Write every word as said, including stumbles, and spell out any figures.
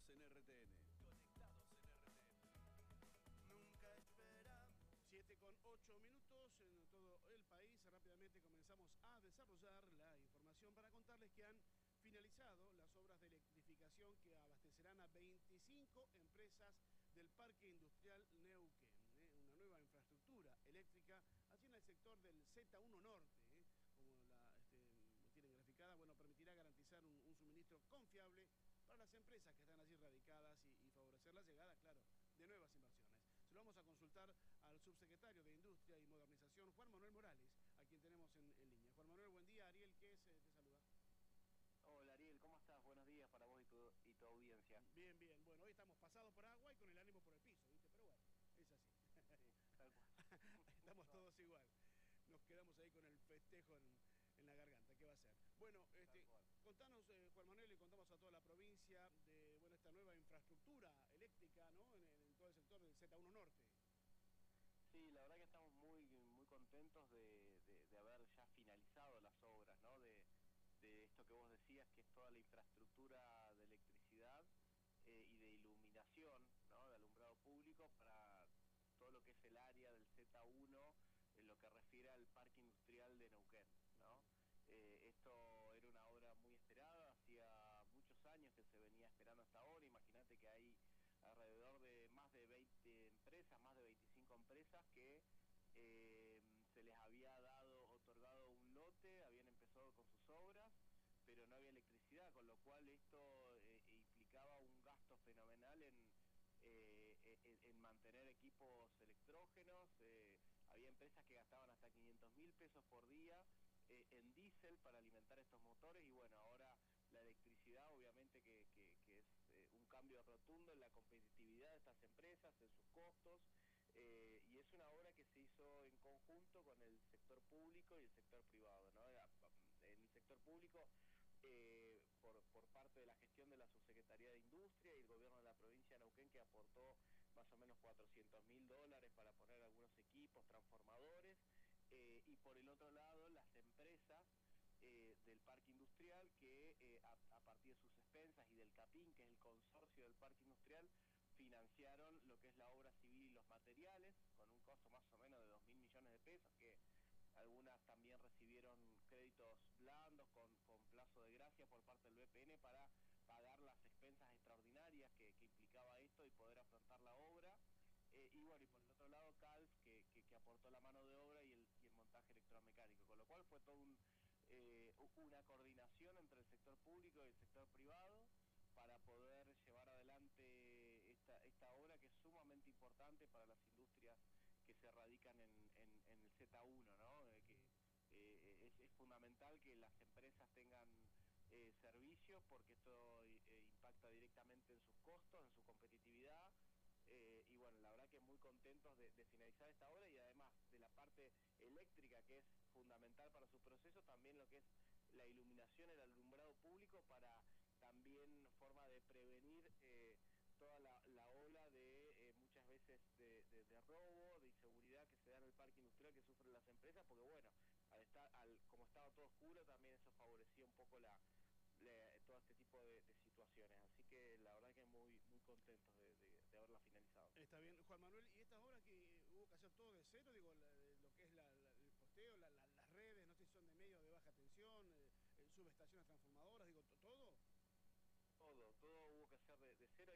Conectados en R T N. Conectados en R T N. Nunca esperamos. siete con ocho minutos en todo el país. Rápidamente comenzamos a desarrollar la información para contarles que han finalizado las obras de electrificación que abastecerán a veinticinco empresas del Parque Industrial Neuquén. ¿eh? Una nueva infraestructura eléctrica allí en el sector del Z uno Norte, ¿eh? como la este, lo tienen graficada, bueno, permitirá garantizar un, un suministro confiable para las empresas que están allí radicadas y, y favorecer la llegada, claro, de nuevas inversiones. Se lo vamos a consultar al subsecretario de Industria y Modernización, Juan Manuel Morales, a quien tenemos en, en línea. Juan Manuel, buen día. Ariel, ¿qué es? Eh, te saluda. Hola Ariel, ¿cómo estás? Buenos días para vos y tu, y tu audiencia. Bien, bien. Bueno, hoy estamos pasados por agua y con el ánimo por el piso, ¿viste? Pero bueno, es así. Sí, tal cual. Estamos todos igual. Nos quedamos ahí con el festejo en, en la garganta. ¿Qué va a ser? Bueno, este, contanos, eh, Juan Manuel, y contamos a toda la provincia de bueno esta nueva infraestructura eléctrica, ¿no? En, en todo el sector del Z uno Norte. Sí, la verdad que estamos muy muy contentos de, de, de haber ya finalizado las obras, ¿no? De, de esto que vos decías, que es toda la infraestructura de electricidad eh, y de iluminación, ¿no? De alumbrado público para todo lo que es el área del Z uno, en lo que refiere al Parque Industrial de Neuquén, ¿no? Eh, esto era una obra muy esperada, hacía muchos años que se venía esperando hasta ahora. Imagínate que hay alrededor de más de veinte empresas, más de veinticinco empresas que eh, se les había dado, otorgado un lote, habían empezado con sus obras, pero no había electricidad, con lo cual esto eh, implicaba un gasto fenomenal en, eh, en, en mantener equipos electrógenos. Eh, había empresas que gastaban hasta quinientos mil pesos por día eh, en diésel para alimentar estos motores, y bueno, ahora la electricidad obviamente que, que, que es eh, un cambio rotundo en la competitividad de estas empresas, en sus costos, eh, y es una obra que se hizo en conjunto con el sector público y el sector privado, ¿no? En el sector público, eh, por, por parte de la gestión de la Subsecretaría de Industria y el gobierno de la provincia de Neuquén, que aportó más o menos cuatrocientos mil dólares para poner algunos equipos transformadores, eh, y por el otro lado las empresas Eh, del parque industrial que eh, a, a partir de sus expensas y del CAPIN, que es el consorcio del parque industrial, financiaron lo que es la obra civil y los materiales, con un costo más o menos de dos mil millones de pesos, que algunas también recibieron créditos blandos con, con plazo de gracia por parte del B P N para pagar las expensas extraordinarias que, que implicaba esto y poder afrontar la obra. Eh, y bueno, y por el otro lado Calf, que, que, que aportó la mano de obra y el, y el montaje electromecánico, con lo cual fue todo un Eh, una coordinación entre el sector público y el sector privado para poder llevar adelante esta, esta obra, que es sumamente importante para las industrias que se radican en, en, en el Z uno, ¿no? Eh, que eh, es, es fundamental que las empresas tengan eh, servicios, porque esto eh, impacta directamente en sus costos, en su competitividad. Eh, y bueno, la verdad que muy contentos de, de finalizar esta obra, y además de la parte eléctrica, que es fundamental para su proceso, también lo que es la iluminación, el alumbrado público, para también forma de prevenir eh, toda la, la ola de eh, muchas veces de, de, de robo, de inseguridad que se da en el parque industrial, que sufren las empresas, porque bueno, al estar, al, como estaba todo oscuro, también eso favorecía un poco la Le, todo este tipo de, de situaciones, así que la verdad que muy muy contentos de, de, de haberla finalizado. Está bien, Juan Manuel, y estas obras que hubo que hacer todo de cero, digo, la, lo que es la, la, el posteo, la, la